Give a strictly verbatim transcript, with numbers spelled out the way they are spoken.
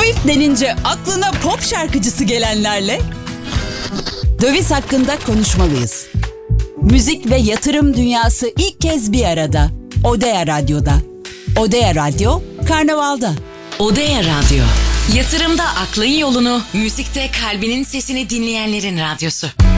Swift denince aklına pop şarkıcısı gelenlerle döviz hakkında konuşmalıyız. Müzik ve yatırım dünyası ilk kez bir arada. Odea Radyo'da. Odea Radyo, Karnaval'da. Odea Radyo. Yatırımda aklın yolunu, müzikte kalbinin sesini dinleyenlerin radyosu.